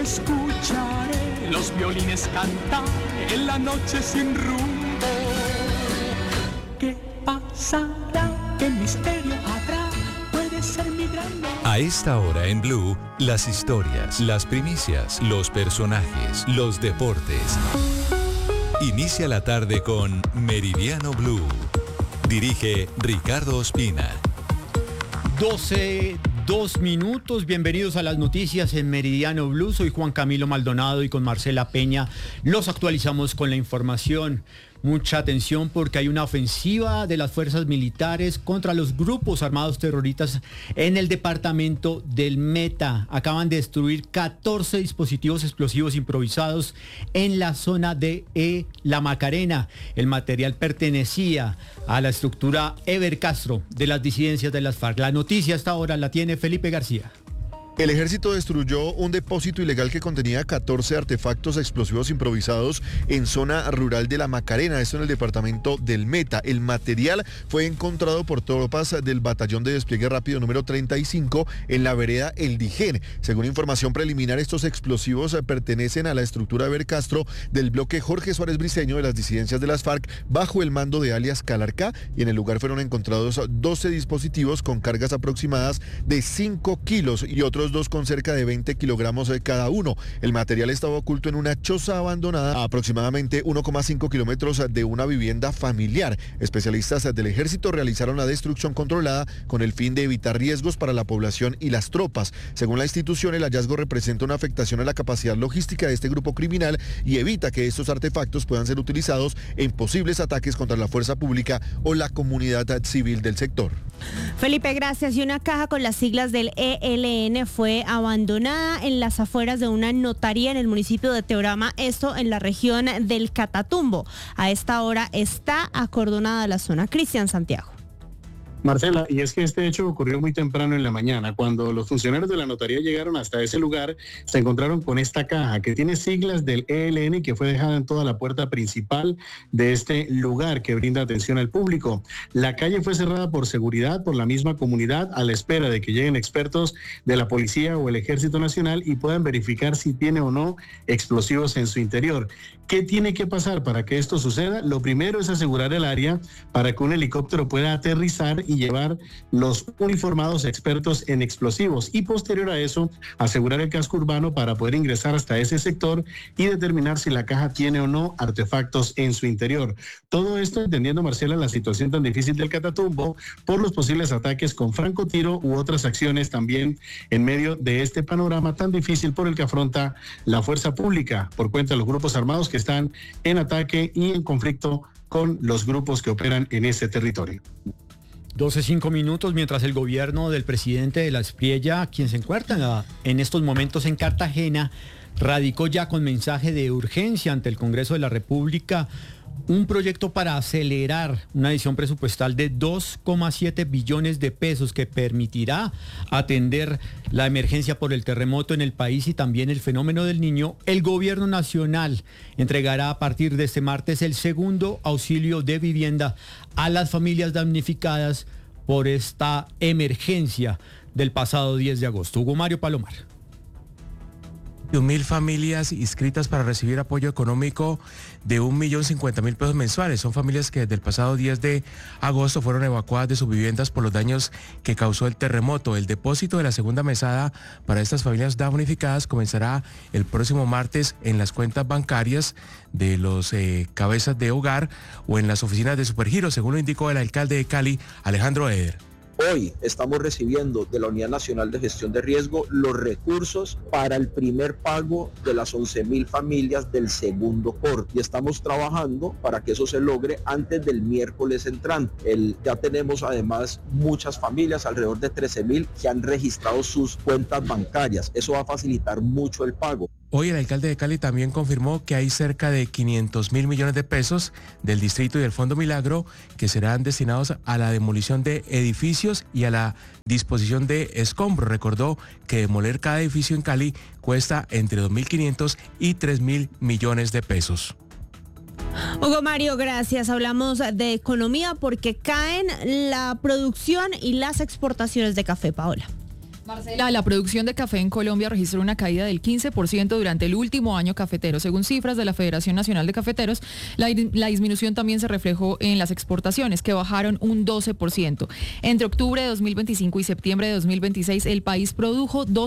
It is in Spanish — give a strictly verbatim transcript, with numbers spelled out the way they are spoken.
escucharé los violines cantar en la noche sin rumbo. ¿Qué pasará? ¿Qué misterio habrá? Puede ser mi gran... A esta hora en Blue, las historias, las primicias, los personajes, los deportes. Inicia la tarde con Meridiano Blue. Dirige Ricardo Ospina. doce, dos minutos. Bienvenidos a las noticias en Meridiano Blue. Soy Juan Camilo Maldonado y con Marcela Peña los actualizamos con la información. Mucha atención porque hay una ofensiva de las fuerzas militares contra los grupos armados terroristas en el departamento del Meta. Acaban de destruir catorce dispositivos explosivos improvisados en la zona de e, La Macarena. El material pertenecía a la estructura Ever Castro de las disidencias de las FARC. La noticia hasta ahora la tiene Felipe García. El ejército destruyó un depósito ilegal que contenía catorce artefactos explosivos improvisados en zona rural de La Macarena, esto en el departamento del Meta. El material fue encontrado por tropas del Batallón de Despliegue Rápido número treinta y cinco en la vereda El Dijén. Según información preliminar, estos explosivos pertenecen a la estructura Ever Castro del bloque Jorge Suárez Briceño de las disidencias de las FARC bajo el mando de alias Calarcá, y en el lugar fueron encontrados doce dispositivos con cargas aproximadas de cinco kilos y otros dos con cerca de veinte kilogramos cada uno. El material estaba oculto en una choza abandonada a aproximadamente uno coma cinco kilómetros de una vivienda familiar. Especialistas del ejército realizaron la destrucción controlada con el fin de evitar riesgos para la población y las tropas. Según la institución, el hallazgo representa una afectación a la capacidad logística de este grupo criminal y evita que estos artefactos puedan ser utilizados en posibles ataques contra la fuerza pública o la comunidad civil del sector. Felipe, gracias. Y una caja con las siglas del E L N fue abandonada en las afueras de una notaría en el municipio de Teorama, esto en la región del Catatumbo. A esta hora está acordonada la zona. Cristian Santiago. Marcela, y es que este hecho ocurrió muy temprano en la mañana. Cuando los funcionarios de la notaría llegaron hasta ese lugar, se encontraron con esta caja que tiene siglas del E L N y que fue dejada en toda la puerta principal de este lugar que brinda atención al público. La calle fue cerrada por seguridad por la misma comunidad a la espera de que lleguen expertos de la policía o el Ejército Nacional y puedan verificar si tiene o no explosivos en su interior. ¿Qué tiene que pasar para que esto suceda? Lo primero es asegurar el área para que un helicóptero pueda aterrizar y llevar los uniformados expertos en explosivos y posterior a eso asegurar el casco urbano para poder ingresar hasta ese sector y determinar si la caja tiene o no artefactos en su interior. Todo esto entendiendo, Marcela, la situación tan difícil del Catatumbo por los posibles ataques con francotiro u otras acciones también en medio de este panorama tan difícil por el que afronta la fuerza pública por cuenta de los grupos armados que están en ataque y en conflicto con los grupos que operan en ese territorio. doce, cinco minutos, mientras el gobierno del presidente de la Espriella, quien se encuentra en estos momentos en Cartagena, radicó ya con mensaje de urgencia ante el Congreso de la República un proyecto para acelerar una adición presupuestal de dos coma siete billones de pesos que permitirá atender la emergencia por el terremoto en el país y también el fenómeno del Niño. El gobierno nacional entregará a partir de este martes el segundo auxilio de vivienda a las familias damnificadas por esta emergencia del pasado diez de agosto. Hugo Mario Palomar. mil familias inscritas para recibir apoyo económico de un millón cincuenta mil pesos mensuales. Son familias que desde el pasado diez de agosto fueron evacuadas de sus viviendas por los daños que causó el terremoto. El depósito de la segunda mesada para estas familias damnificadas comenzará el próximo martes en las cuentas bancarias de los eh, cabezas de hogar o en las oficinas de Supergiro, según lo indicó el alcalde de Cali, Alejandro Eder. Hoy estamos recibiendo de la Unidad Nacional de Gestión de Riesgo los recursos para el primer pago de las once mil familias del segundo corte y estamos trabajando para que eso se logre antes del miércoles entrante. El, ya tenemos además muchas familias, alrededor de trece mil, que han registrado sus cuentas bancarias. Eso va a facilitar mucho el pago. Hoy el alcalde de Cali también confirmó que hay cerca de quinientos mil millones de pesos del distrito y del Fondo Milagro que serán destinados a la demolición de edificios y a la disposición de escombros. Recordó que demoler cada edificio en Cali cuesta entre dos mil quinientos y tres mil millones de pesos. Hugo Mario, gracias. Hablamos de economía porque caen la producción y las exportaciones de café, Paola. Marcela, la producción de café en Colombia registró una caída del quince por ciento durante el último año cafetero. Según cifras de la Federación Nacional de Cafeteros, la, la disminución también se reflejó en las exportaciones, que bajaron un doce por ciento. Entre octubre de dos mil veinticinco y septiembre de dos mil veintiséis, el país produjo dos